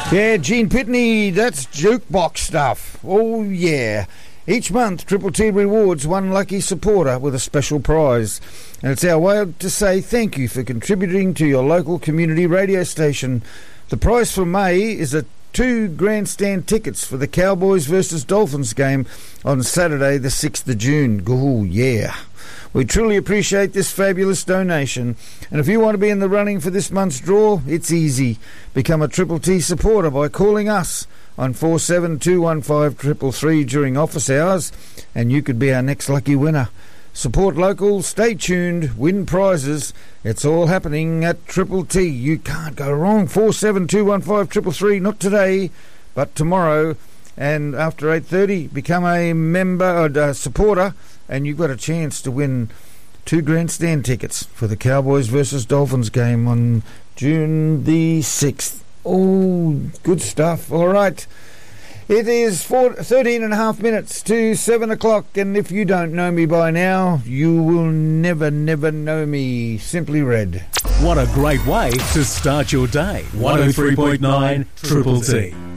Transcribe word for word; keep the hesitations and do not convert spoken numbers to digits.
Yeah, Gene Pitney, that's jukebox stuff. Oh, yeah. Each month, Triple T rewards one lucky supporter with a special prize. And it's our way to say thank you for contributing to your local community radio station. The prize for May is a two grandstand tickets for the Cowboys versus Dolphins game on Saturday, the sixth of June. Oh, yeah. We truly appreciate this fabulous donation. And if you want to be in the running for this month's draw, it's easy. Become a Triple T supporter by calling us on four seven two one five three three three during office hours, and you could be our next lucky winner. Support local, stay tuned, win prizes. It's all happening at Triple T. You can't go wrong. four seven two one five three three three, not today, but tomorrow. And after eight thirty, become a member or a supporter, and you've got a chance to win two grandstand tickets for the Cowboys versus Dolphins game on June the sixth. Oh, good stuff. All right. It is four, thirteen and a half minutes to seven o'clock, and if you don't know me by now, you will never, never know me. Simply Red. What a great way to start your day. one oh three point nine Triple T.